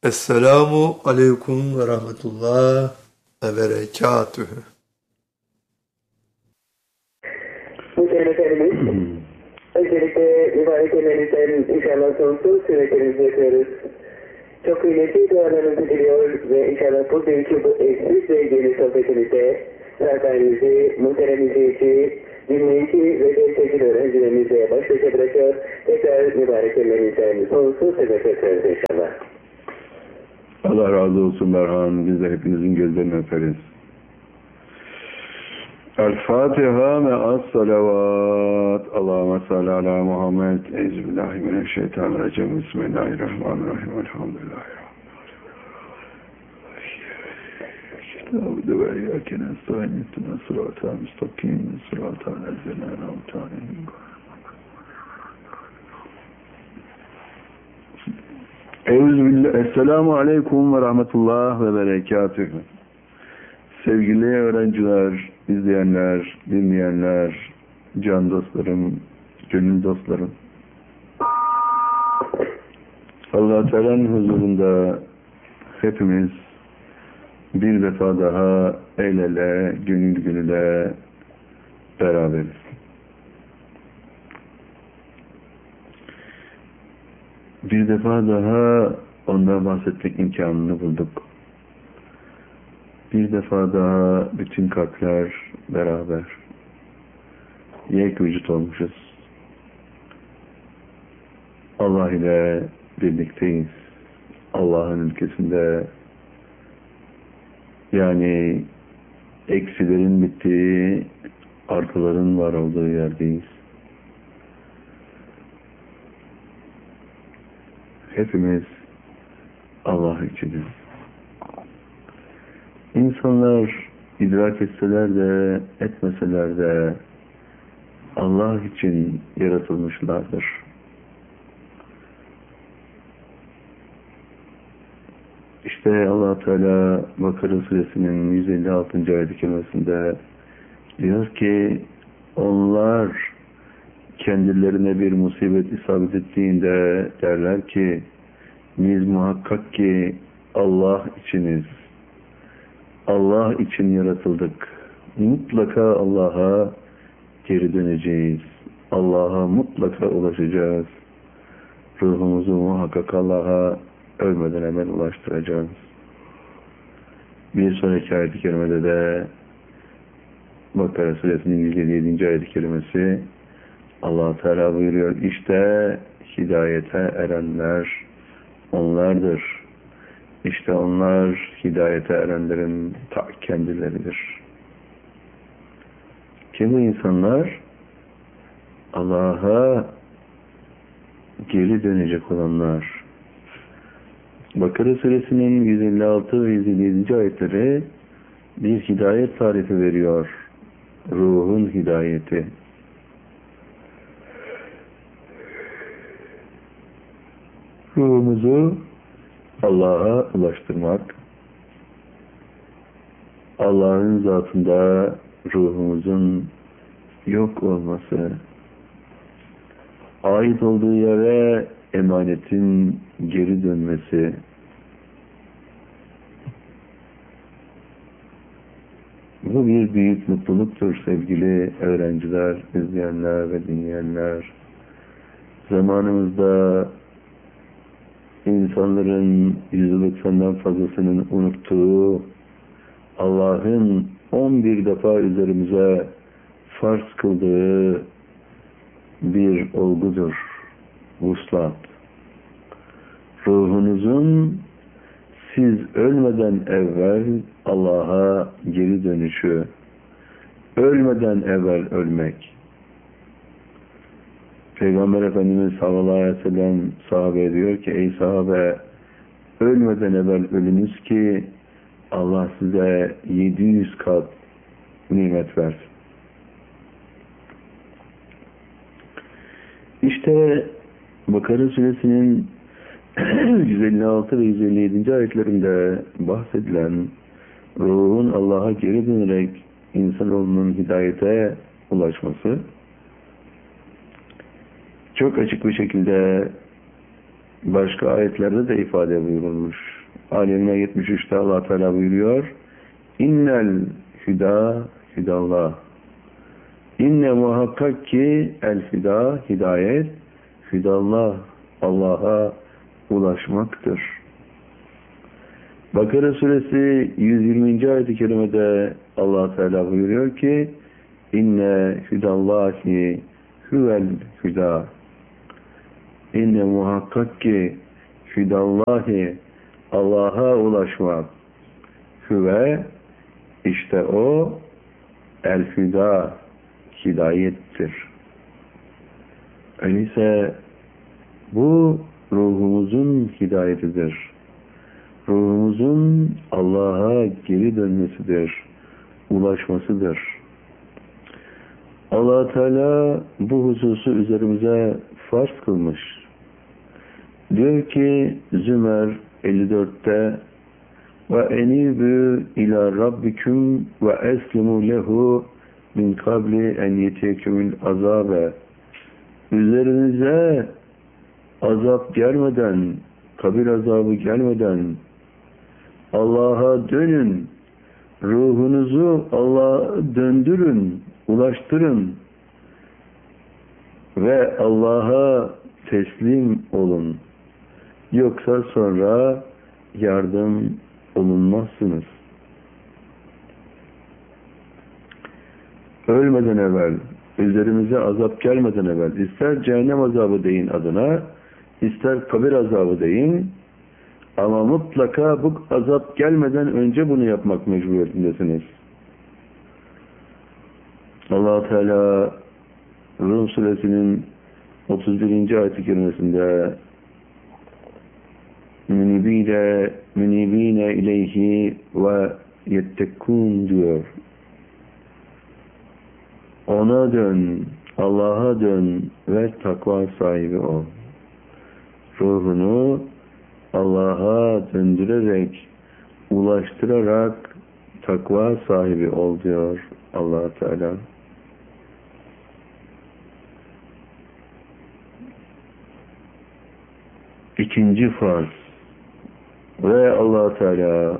Esselamu aleyküm ve rahmetullah ve berekatühü. Muhterem Efendimiz, öncelikle mübarek ellerinizden inşallah sonsuz süreklerinizi yapıyoruz. Çok kıymetli dualarınızı diliyor ve inşallah bugünkü bu eşsiz ve yeni sohbetimizde zateninizi, muhterem izleyici, dinleyici ve destekli öğrencilerimize baş başa bırakıyor. Tekrar mübarek ellerinizden sonsuz sebep yapıyoruz inşallah. Allah razı olsun Merhan. Biz de hepinizin gözlerini öperiz. El-Fatiha ve as-salavat. Allahümme salli ala Muhammed. Euzubillahimineşşeytanirracim. Bismillahirrahmanirrahim. Elhamdülillahi. Estağfurullah ve iyyâke nestaîn. İhdinas sıratal müstakîm. Sıratal lezîne en'amte aleyhim. Esselamu aleyküm ve rahmetullah ve berekatühü. Sevgili öğrenciler, izleyenler, dinleyenler, can dostlarım, gönül dostlarım. Allah-u Teala'nın huzurunda hepimiz bir defa daha el ele, gönül gönüle beraberiz. Bir defa daha ondan bahsetmek imkanını bulduk. Bir defa daha bütün kalpler beraber yek vücut olmuşuz. Allah ile birlikteyiz. Allah'ın ülkesinde, yani eksilerin bittiği, artıların var olduğu yerdeyiz. Hepimiz Allah içiniz. İnsanlar idrak etseler de etmeseler de Allah için yaratılmışlardır. İşte Allah Teala Bakara Suresinin 156. ayet-i kerimesinde diyor ki, onlar kendilerine bir musibet isabet ettiğinde derler ki, biz muhakkak ki Allah içiniz. Allah için yaratıldık. Mutlaka Allah'a geri döneceğiz. Allah'a mutlaka ulaşacağız. Ruhumuzu muhakkak Allah'a ölmeden hemen ulaştıracağız. Bir sonraki ayet-i kerimede de Bakara Suresinin 157. ayet-i kerimesi Allah Teala buyuruyor, işte hidayete erenler onlardır. İşte onlar hidayete erenlerin ta kendileridir. Kim bu insanlar? Allah'a geri dönecek olanlar. Bakara Suresinin 156 ve 157. ayetleri bir hidayet tarifi veriyor. Ruhun hidayeti. Ruhumuzu Allah'a ulaştırmak, Allah'ın zatında ruhumuzun yok olması, ait olduğu yere emanetin geri dönmesi, bu bir büyük mutluluktur sevgili öğrenciler, izleyenler ve dinleyenler. Zamanımızda İnsanların %90'dan fazlasının unuttuğu Allah'ın 11 defa üzerimize farz kıldığı bir olgudur. Vuslat. Ruhunuzun siz ölmeden evvel Allah'a geri dönüşü, ölmeden evvel ölmek. Peygamber Efendimiz sallallahu aleyhi ve sellem sahabeye diyor ki, ey sahabe, ölmeden evvel ölünüz ki Allah size 700 kat nimet versin. İşte Bakara Suresinin 156 ve 157. ayetlerinde bahsedilen ruhun Allah'a geri dönerek insanoğlunun hidayete ulaşması çok açık bir şekilde başka ayetlerde de ifade buyurulmuş. Alemine 73'te Allah Teala buyuruyor. İnnel hüda hüdallah. İnne muhakkak ki el hüda hidayet hüdallah Allah'a ulaşmaktır. Bakara suresi 120. ayet-i kerimede Allah Teala buyuruyor ki İnne hüdallahi huvel hüda. İnne muhakkak ki hüdallahi Allah'a ulaşmak hüve işte o el hüda hidayettir. Öyleyse bu ruhumuzun hidayetidir. Ruhumuzun Allah'a geri dönmesidir, ulaşmasıdır. Allah Teala bu hususu üzerimize farz kılmış. Diyor ki Zümer 54'te ve enibü ila rabbikum ve eslimu lehu min kabli en yetekümül azabe. Üzerinize azap gelmeden, kabir azabı gelmeden Allah'a dönün, ruhunuzu Allah'a döndürün, ulaştırın ve Allah'a teslim olun. Yoksa sonra yardım olunmazsınız. Ölmeden evvel, üzerimize azap gelmeden evvel, ister cehennem azabı deyin adına, ister kabir azabı deyin, ama mutlaka bu azap gelmeden önce bunu yapmak mecburiyetindesiniz. Allah Teala Rum suresinin 31. ayet-i kerimesinde münibine ileyhi ve yettekûn diyor. Ona dön, Allah'a dön ve takva sahibi ol. Ruhunu Allah'a döndürerek, ulaştırarak takva sahibi ol diyor Allah Teala. İkinci farz ve Allah Teala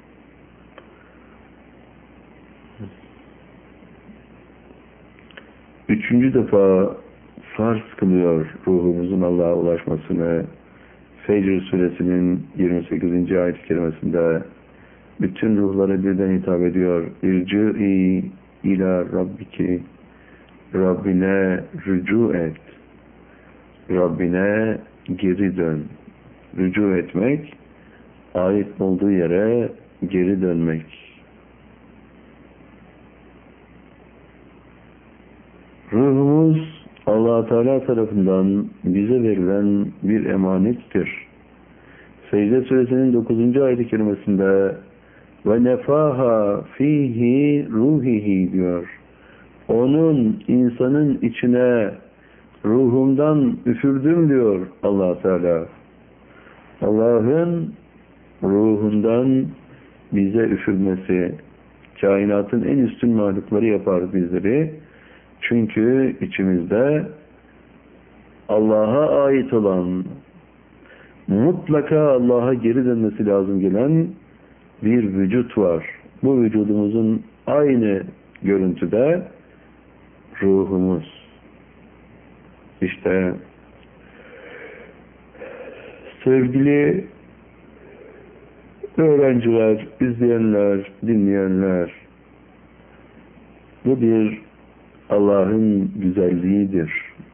üçüncü defa farz kılıyor ruhumuzun Allah'a ulaşmasını. Fecr suresinin 28. ayet-i kerimesinde bütün ruhlara birden hitap ediyor. İrci'i ila rabbiki, Rabbine rücu et. Rabbine geri dön. Rücu etmek, ait olduğu yere geri dönmek. Ruhumuz Allah Teala tarafından bize verilen bir emanettir. Secde suresinin 9. ayet-i kerimesinde ve nefaha fihi ruhihi diyor. Onun, insanın içine ruhumdan üfürdüm diyor Allah Teala. Allah'ın ruhundan bize üfürmesi, kainatın en üstün mahlukları yapar bizleri. Çünkü içimizde Allah'a ait olan, mutlaka Allah'a geri dönmesi lazım gelen bir vücut var. Bu vücudumuzun aynı görüntüde ruhumuz. İşte sevgili öğrenciler, izleyenler, dinleyenler, bu bir Allah'ın güzelliğidir.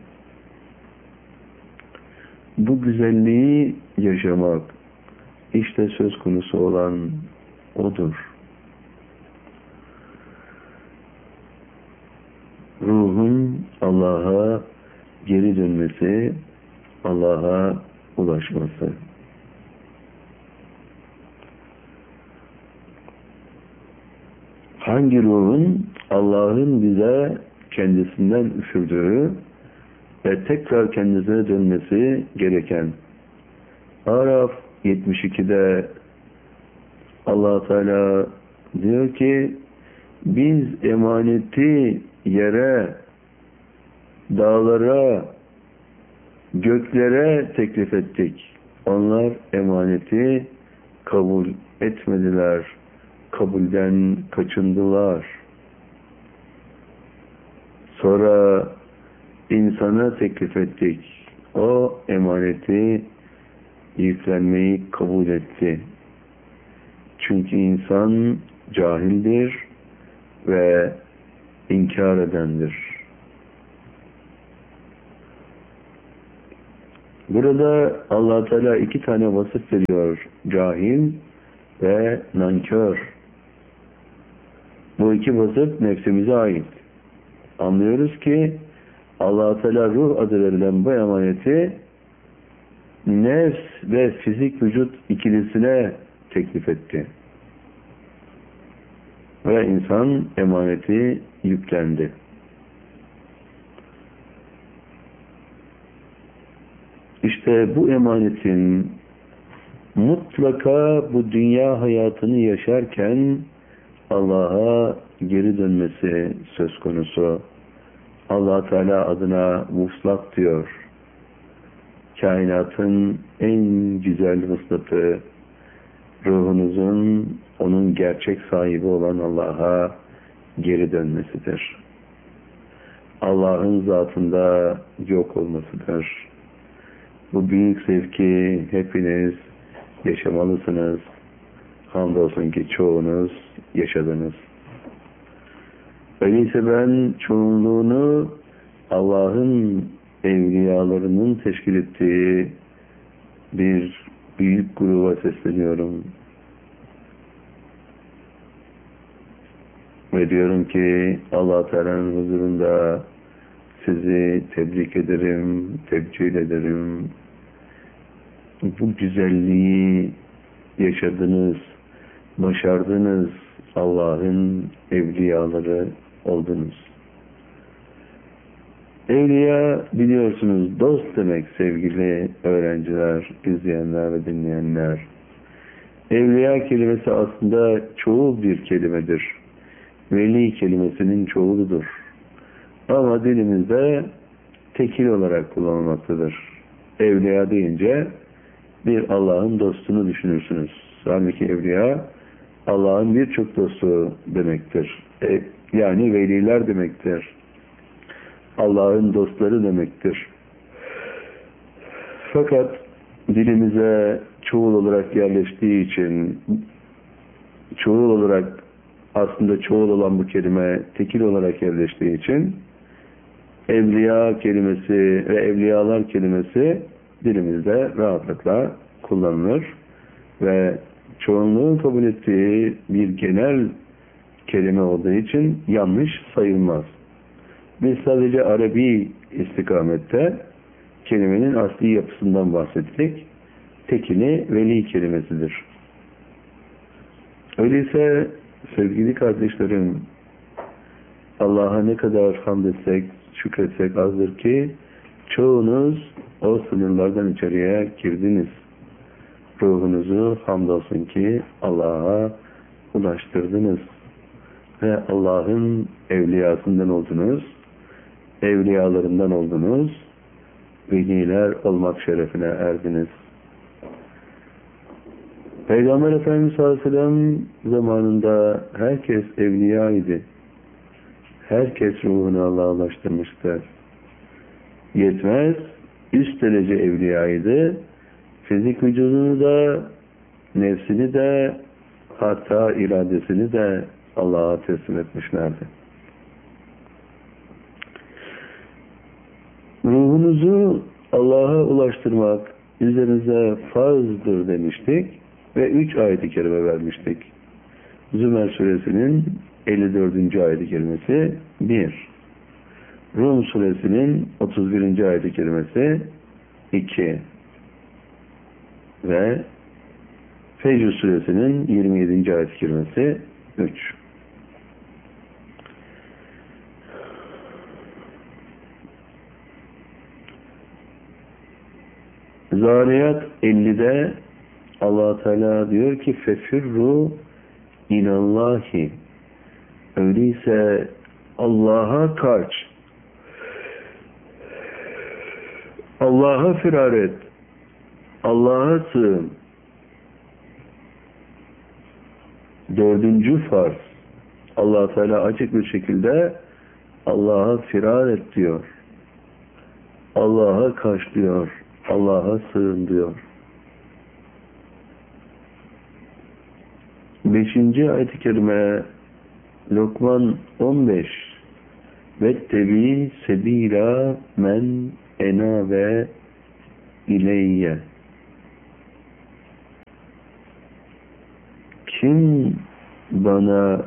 Bu güzelliği yaşamak, işte söz konusu olan odur. Ruhun Allah'a geri dönmesi, Allah'a ulaşması. Hangi ruhun Allah'ın bize kendisinden üfürdüğü ve tekrar kendisine dönmesi gereken. Araf 72'de Allah Teala diyor ki biz emaneti yere, dağlara, göklere teklif ettik. Onlar emaneti kabul etmediler, kabulden kaçındılar. Sonra insana teklif ettik. O emaneti yüklenmeyi kabul etti. Çünkü insan cahildir ve inkar edendir. Burada Allah Teala 2 tane vasıf veriyor. Cahil ve nankör. Bu 2 vasıf nefsimize ait. Anlıyoruz ki Allah Teala ruh adı verilen bu emaneti nefs ve fizik vücut ikilisine teklif etti. Ve insan emaneti yüklendi. İşte bu emanetin mutlaka bu dünya hayatını yaşarken Allah'a geri dönmesi söz konusu. Allah Teala adına vuslat diyor. Kainatın en güzel vuslatı, ruhunuzun onun gerçek sahibi olan Allah'a geri dönmesidir. Allah'ın zatında yok olmasıdır. Bu büyük zevki hepiniz yaşamalısınız. Hamdolsun ki çoğunuz yaşadınız. Öyleyse ben çoğunluğunu Allah'ın evliyalarının teşkil ettiği bir büyük gruba sesleniyorum. Ve diyorum ki Allah Teala'nın huzurunda sizi tebrik ederim, tebcil ederim. Bu güzelliği yaşadınız, başardınız, Allah'ın evliyaları oldunuz. Evliya biliyorsunuz dost demek sevgili öğrenciler, izleyenler ve dinleyenler. Evliya kelimesi aslında çoğul bir kelimedir. Veli kelimesinin çoğuludur. Ama dilimizde tekil olarak kullanılmaktadır. Evliya deyince bir Allah'ın dostunu düşünürsünüz. Halbuki evliya Allah'ın birçok dostu demektir. Yani veliler demektir. Allah'ın dostları demektir. Fakat dilimize çoğul olarak yerleştiği için, çoğul olarak aslında çoğul olan bu kelime tekil olarak yerleştiği için evliya kelimesi ve evliyalar kelimesi dilimizde rahatlıkla kullanılır ve çoğunluğun kabul ettiği bir genel kelime olduğu için yanlış sayılmaz. Biz sadece Arabi istikamette kelimenin asli yapısından bahsettik. Tekini veli kelimesidir. Öyleyse sevgili kardeşlerim, Allah'a ne kadar hamd etsek, şükretsek azdır ki çoğunuz o sınırlardan içeriye girdiniz. Ruhunuzu hamdolsun ki Allah'a ulaştırdınız. Ve Allah'ın evliyasından oldunuz, evliyalarından oldunuz, veliler olmak şerefine erdiniz. Peygamber Efendimiz sallallahu aleyhi ve sellem zamanında herkes evliya idi. Herkes ruhunu Allah'a ulaştırmıştır. Yetmez, üst derece evliyaydı. Fizik vücudunu da, nefsini de, hatta iradesini de Allah'a teslim etmişlerdi. Ruhunuzu Allah'a ulaştırmak üzerinize farzdır demiştik ve 3 ayet-i kerime vermiştik. Zümer suresinin 54. ayet-i kerimesi 1. Rum suresinin 31. ayet-i kerimesi 2. Ve Fecr suresinin 27. ayet-i kerimesi 3. Zariyat 50'de Allah Teala diyor ki fefirru inallahi. Öyleyse Allah'a kaç. Allah'a firar et. Allah'a sığın. Dördüncü farz. Allah Teala açık bir şekilde Allah'a firar et diyor. Allah'a kaç diyor. Allah'a sığın diyor. 5. ayet-i kerime Lokman 15 Vettebi sebila men enabe ileyye. Kim bana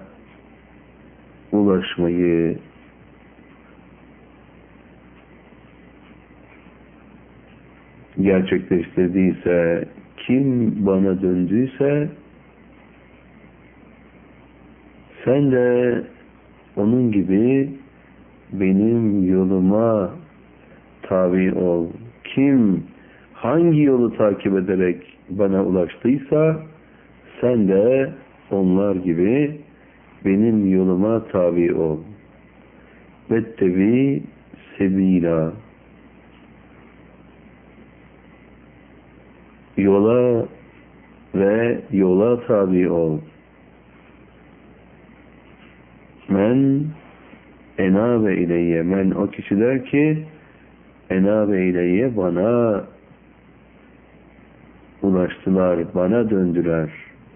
ulaşmayı gerçekleştirdiyse, kim bana döndüyse sen de onun gibi benim yoluma tabi ol. Kim hangi yolu takip ederek bana ulaştıysa sen de onlar gibi benim yoluma tabi ol. Vettebi sebila. Yola ve yola tabi ol. Men enabe ileyye. Men o kişiler ki enabe ileyye bana ulaştılar, bana döndüler.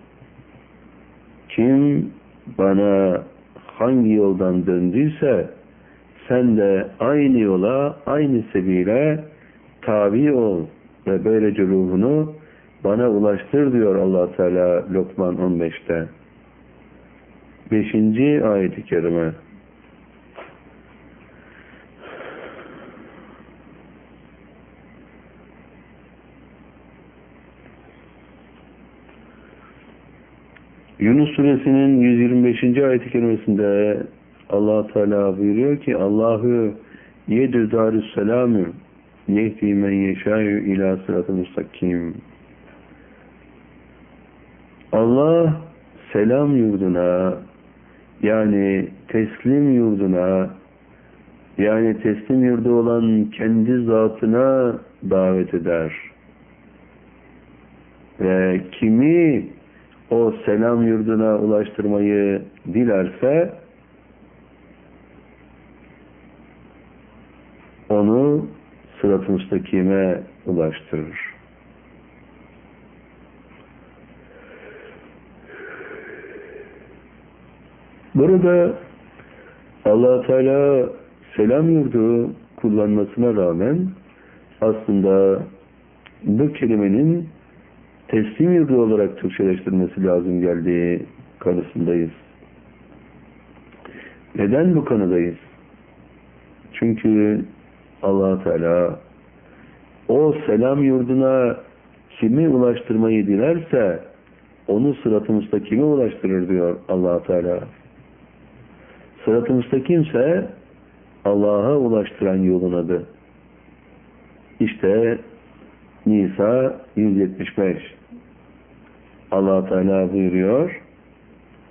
Kim bana hangi yoldan döndüyse sen de aynı yola, aynı sebile tabi ol ve böylece ruhunu bana ulaştır diyor Allah Teala Lokman 15'te. 5. ayet-i kerime. Yunus suresinin 125. ayet-i kerimesinde Allah Teala buyuruyor ki Allahu yedü darüsselamü yehdi men yeşâ'yu ilâ sıratı mustakim. Allah selam yurduna, yani teslim yurduna, yani teslim yurdu olan kendi zatına davet eder. Ve kimi o selam yurduna ulaştırmayı dilerse onu sırat-ı müstakime ulaştırır. Burada Allah Teala selam yurdu kullanmasına rağmen aslında bu kelimenin teslim yurdu olarak Türkçeleştirmesi lazım geldiği kanısındayız. Neden bu kanıdayız? Çünkü Allah Teala o selam yurduna kimi ulaştırmayı dilerse onu sırat-ı müstakime ulaştırır diyor Allah Teala. Sırat-ı müstakimse Allah'a ulaştıran yolun adı. İşte Nisa 175. Allah Teala buyuruyor: